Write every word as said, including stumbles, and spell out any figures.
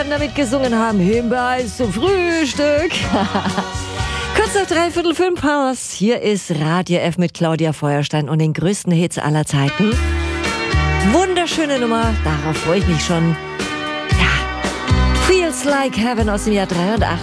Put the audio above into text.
damit gesungen haben, Himbeereis zum Frühstück. Kurz nach dreiviertel fünf Haus. Hier ist Radio F mit Claudia Feuerstein und den größten Hits aller Zeiten. Wunderschöne Nummer, darauf freue ich mich schon. Ja, Feels Like Heaven aus dem Jahr dreiundachtzig.